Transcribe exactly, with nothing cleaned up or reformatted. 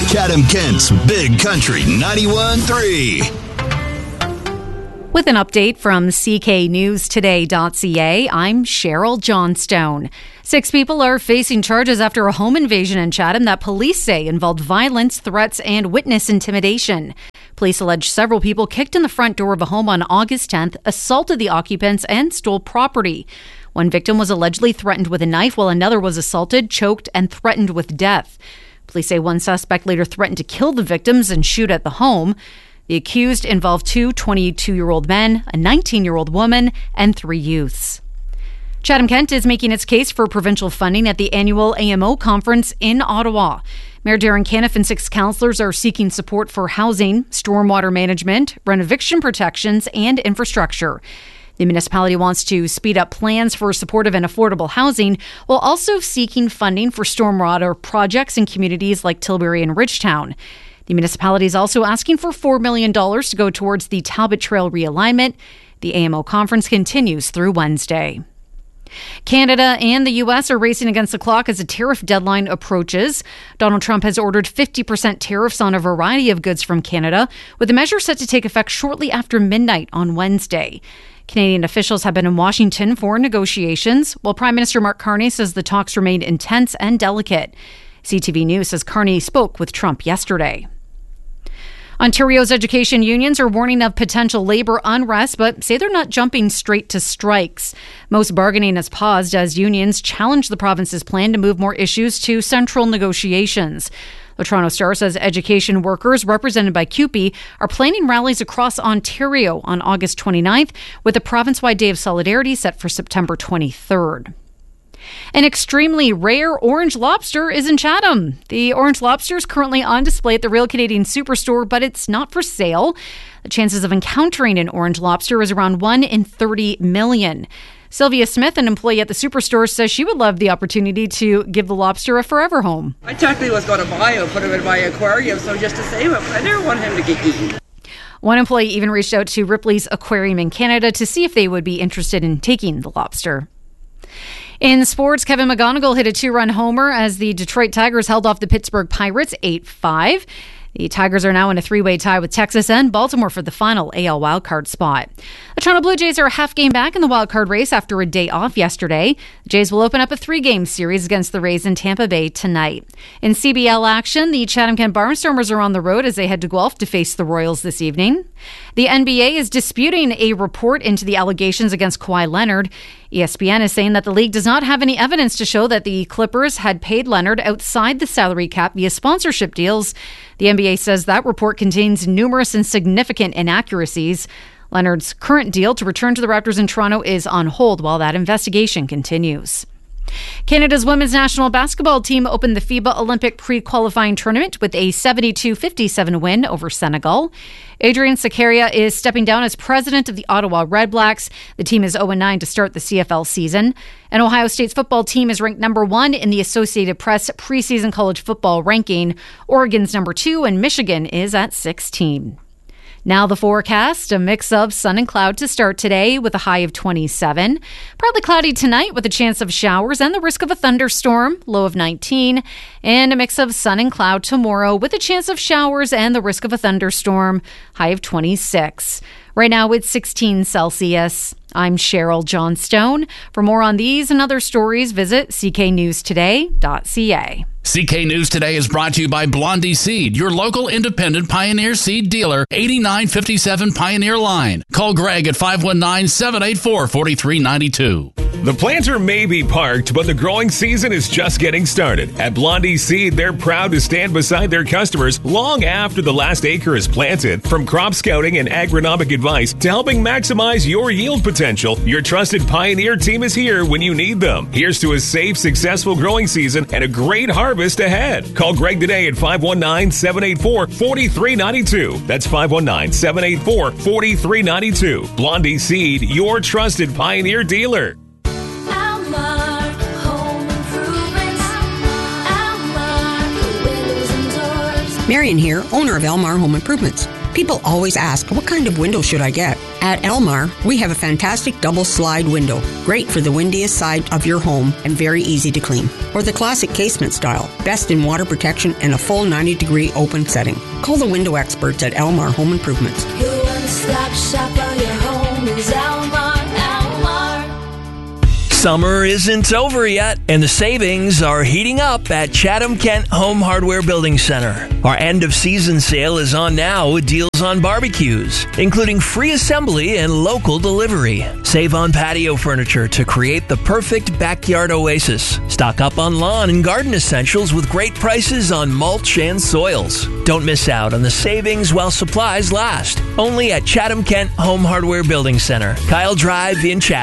Chatham-Kent's Big Country ninety-one point three. With an update from C K News Today dot C A, I'm Cheryl Johnstone. Six people are facing charges after a home invasion in Chatham that police say involved violence, threats, and witness intimidation. Police allege several people kicked in the front door of a home on August tenth, assaulted the occupants, and stole property. One victim was allegedly threatened with a knife, while another was assaulted, choked, and threatened with death. Police say one suspect later threatened to kill the victims and shoot at the home. The accused involved two twenty-two-year-old men, a nineteen-year-old woman, and three youths. Chatham-Kent is making its case for provincial funding at the annual A M O conference in Ottawa. Mayor Darren Caniff and six councillors are seeking support for housing, stormwater management, renovation protections, and infrastructure. The municipality wants to speed up plans for supportive and affordable housing while also seeking funding for stormwater projects in communities like Tilbury and Ridgetown. The municipality is also asking for four million dollars to go towards the Talbot Trail realignment. The A M O conference continues through Wednesday. Canada and the U S are racing against the clock as a tariff deadline approaches. Donald Trump has ordered fifty percent tariffs on a variety of goods from Canada, with the measure set to take effect shortly after midnight on Wednesday. Canadian officials have been in Washington for negotiations, while Prime Minister Mark Carney says the talks remain intense and delicate. C T V News says Carney spoke with Trump yesterday. Ontario's education unions are warning of potential labour unrest, but say they're not jumping straight to strikes. Most bargaining has paused as unions challenge the province's plan to move more issues to central negotiations. The Toronto Star says education workers, represented by C U P E, are planning rallies across Ontario on August twenty-ninth, with a province-wide Day of Solidarity set for September twenty-third. An extremely rare orange lobster is in Chatham. The orange lobster is currently on display at the Real Canadian Superstore, but it's not for sale. The chances of encountering an orange lobster is around one in thirty million. Sylvia Smith, an employee at the Superstore, says she would love the opportunity to give the lobster a forever home. I technically was going to buy him, put him in my aquarium, so just to save him. I never want him to get eaten. One employee even reached out to Ripley's Aquarium in Canada to see if they would be interested in taking the lobster. In sports, Kevin McGonigal hit a two-run homer as the Detroit Tigers held off the Pittsburgh Pirates eight five. The Tigers are now in a three-way tie with Texas and Baltimore for the final A L wildcard spot. The Toronto Blue Jays are a half game back in the wildcard race after a day off yesterday. The Jays will open up a three-game series against the Rays in Tampa Bay tonight. In C B L action, the Chatham-Kent Barnstormers are on the road as they head to Guelph to face the Royals this evening. The N B A is disputing a report into the allegations against Kawhi Leonard. E S P N is saying that the league does not have any evidence to show that the Clippers had paid Leonard outside the salary cap via sponsorship deals. The N B A says that report contains numerous and significant inaccuracies. Leonard's current deal to return to the Raptors in Toronto is on hold while that investigation continues. Canada's women's national basketball team opened the FIBA Olympic pre-qualifying tournament with a seventy-two fifty-seven win over Senegal. Adrian Sakaria is stepping down as president of the Ottawa Red Blacks. The team is oh and nine to start the C F L season. And Ohio State's football team is ranked number one in the Associated Press preseason college football ranking. Oregon's number two, and Michigan is at sixteen. Now the forecast, a mix of sun and cloud to start today with a high of twenty-seven. Partly cloudy tonight with a chance of showers and the risk of a thunderstorm, low of nineteen. And a mix of sun and cloud tomorrow with a chance of showers and the risk of a thunderstorm, high of twenty-six. Right now it's sixteen Celsius. I'm Cheryl Johnstone. For more on these and other stories, visit C K News Today dot C A. C K News Today is brought to you by Blondie Seed, your local independent Pioneer Seed dealer, eighty-nine fifty-seven Pioneer Line. Call Greg at five one nine, seven eight four, four three nine two. The planter may be parked, but the growing season is just getting started. At Blondie Seed, they're proud to stand beside their customers long after the last acre is planted. From crop scouting and agronomic advice to helping maximize your yield potential, your trusted Pioneer team is here when you need them. Here's to a safe, successful growing season and a great harvest ahead. Call Greg today at five one nine, seven eight four, four three nine two. That's five one nine, seven eight four, four three nine two. Blondie Seed, your trusted Pioneer dealer. Marion here, owner of Elmar Home Improvements. People always ask, what kind of window should I get? At Elmar, we have a fantastic double slide window, great for the windiest side of your home and very easy to clean. Or the classic casement style, best in water protection and a full ninety degree open setting. Call the window experts at Elmar Home Improvements. Your one-stop shop for your home is Elmar, Elmar. Summer isn't over yet, and the savings are heating up at Chatham Kent Home Hardware Building Center. Our end-of-season sale is on now with deals on barbecues, including free assembly and local delivery. Save on patio furniture to create the perfect backyard oasis. Stock up on lawn and garden essentials with great prices on mulch and soils. Don't miss out on the savings while supplies last. Only at Chatham Kent Home Hardware Building Center, Kyle Drive in Chatham.